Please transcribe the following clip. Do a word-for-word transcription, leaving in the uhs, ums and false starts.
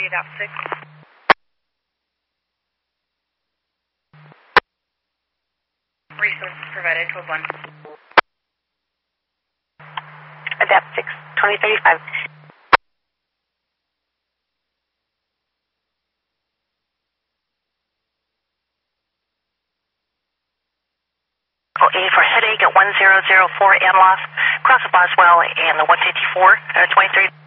Adapt six. Resources provided, twelve one. Adapt six, twenty thirty-five. A for headache at one zero zero four, and loss, cross of Boswell and the one fifty-four, uh, twenty thirty.